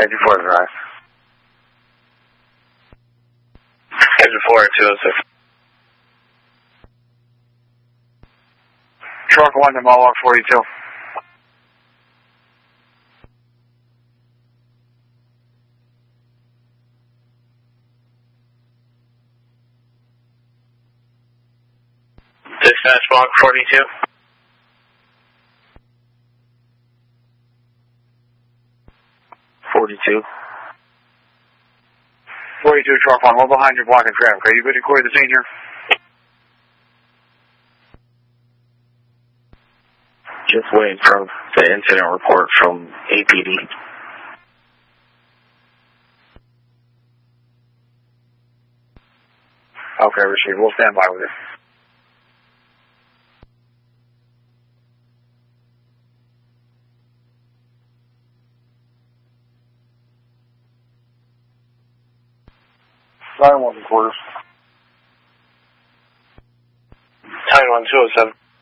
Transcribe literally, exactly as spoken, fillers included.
Engine four is right. Engine four, two oh six. Truck one to Mohawk forty-two. Dispatch Mohawk forty-two. forty-two. forty-two, truck one, one behind your blocking traffic. Are you good to clear the scene here? Just waiting for the incident report from A P D. Okay, receive. We'll stand by with it. nine one quarters. nine one two oh seven.